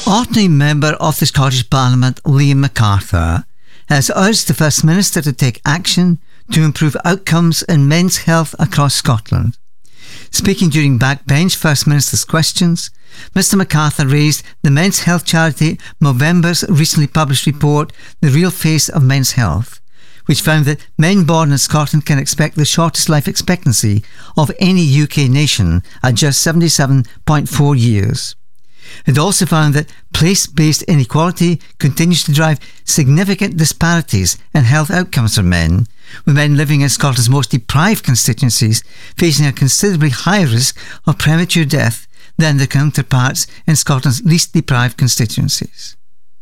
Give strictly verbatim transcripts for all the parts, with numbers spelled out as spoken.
Ordinary Member of the Scottish Parliament, Liam MacArthur, has urged the First Minister to take action to improve outcomes in men's health across Scotland. Speaking during Backbench First Minister's Questions, Mr MacArthur raised the men's health charity Movember's recently published report, The Real Face of Men's Health, which found that men born in Scotland can expect the shortest life expectancy of any U K nation at just seventy-seven point four years. It also found that place-based inequality continues to drive significant disparities in health outcomes for men, with men living in Scotland's most deprived constituencies facing a considerably higher risk of premature death than their counterparts in Scotland's least deprived constituencies.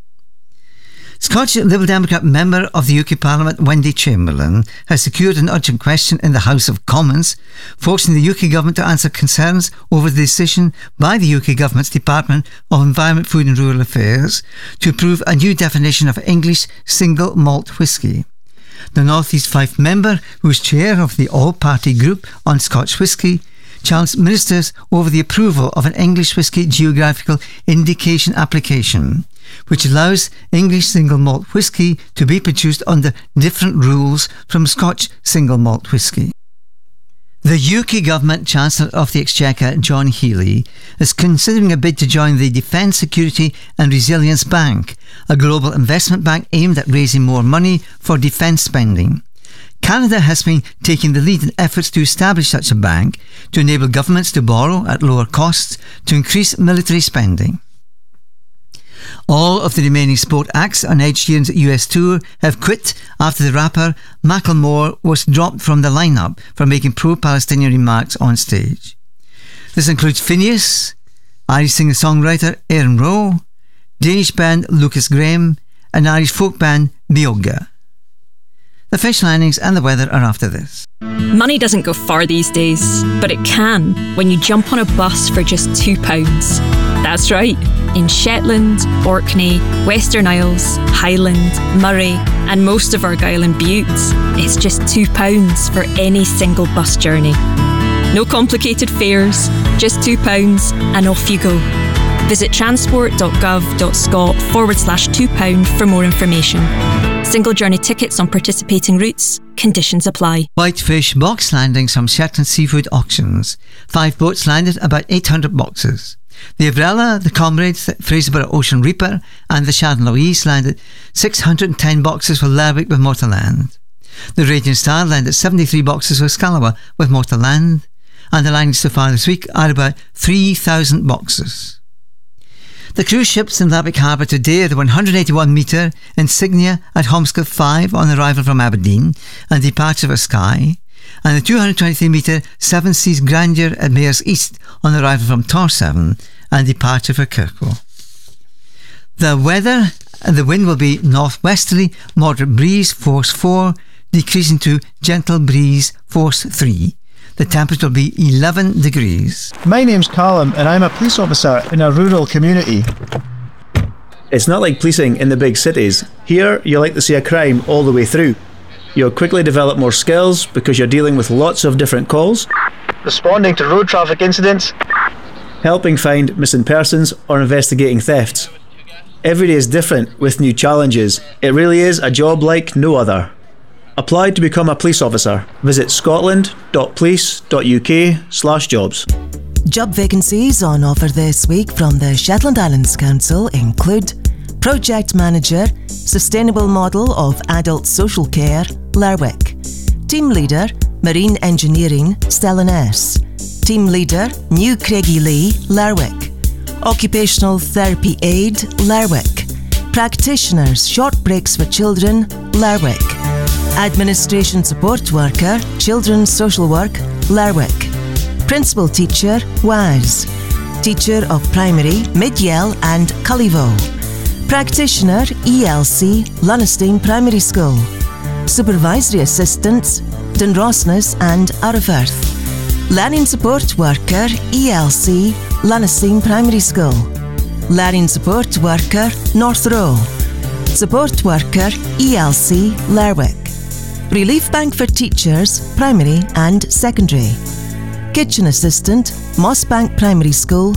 Scottish Liberal Democrat member of the U K Parliament, Wendy Chamberlain, has secured an urgent question in the House of Commons, forcing the U K Government to answer concerns over the decision by the U K Government's Department of Environment, Food and Rural Affairs to approve a new definition of English single malt whisky. The North East Fife member, who is chair of the All-Party Group on Scotch Whisky, challenged ministers over the approval of an English whisky geographical indication application, which allows English single malt whisky to be produced under different rules from Scotch single malt whisky. The U K Government Chancellor of the Exchequer, John Healey, is considering a bid to join the Defence Security and Resilience Bank, a global investment bank aimed at raising more money for defence spending. Canada has been taking the lead in efforts to establish such a bank to enable governments to borrow at lower costs to increase military spending. All of the remaining sport acts on Ed Sheeran's U S tour have quit after the rapper Macklemore was dropped from the lineup for making pro-Palestinian remarks on stage. This includes Phineas, Irish singer-songwriter Aaron Rowe, Danish band Lucas Graham, and Irish folk band Bioga. The fish landings and the weather are after this. Money doesn't go far these days, but it can when you jump on a bus for just two pounds. That's right, in Shetland, Orkney, Western Isles, Highland, Murray and most of Argyll and Bute, it's just two pounds for any single bus journey. No complicated fares, just two pounds and off you go. Visit transport.gov.scot forward slash two pound for more information. Single journey tickets on participating routes. Conditions apply. Whitefish box landings from Shetland Seafood Auctions. Five boats landed about eight hundred boxes. The Umbrella, the Comrades, the Fraserburgh Ocean Reaper and the Sharon Louise landed six hundred ten boxes for Lerwick with Mortaland. The Radiant Star landed seventy-three boxes for Scalawa with Mortaland, and the landings so far this week are about three thousand boxes. The cruise ships in Lerwick Harbour today are the one hundred eighty-one metre Insignia at Holmescliff five on arrival from Aberdeen and departure for Skye, and the two hundred twenty-three metre Seven Seas Grandeur at Mayors East on arrival from Tor seven and departure for Kirkwall. The weather, the wind will be northwesterly, moderate breeze, force four, decreasing to gentle breeze, force three. The temperature will be eleven degrees. My name's Callum and I'm a police officer in a rural community. It's not like policing in the big cities. Here, you like to see a crime all the way through. You'll quickly develop more skills because you're dealing with lots of different calls, Responding to road traffic incidents, helping find missing persons or investigating thefts. Every day is different with new challenges. It really is a job like no other. Apply to become a police officer. Visit scotland.police.uk slash jobs. Job vacancies on offer this week from the Shetland Islands Council include Project Manager, Sustainable Model of Adult Social Care, Lerwick. Team Leader, Marine Engineering, Stellaness. Team Leader, New Craigielee, Lerwick. Occupational Therapy Aid, Lerwick. Practitioners, Short Breaks for Children, Lerwick. Administration Support Worker, Children's Social Work, Lerwick. Principal Teacher, W A S. Teacher of Primary, Midyell and Cullivo. Practitioner, E L C, Lunnestein Primary School. Supervisory Assistants, Dunrossness and Arrowfirth. Learning Support Worker, E L C, Lunnestein Primary School. Learning Support Worker, North Row. Support Worker, E L C, Lerwick. Relief Bank for Teachers, Primary and Secondary. Kitchen Assistant, Mossbank Primary School,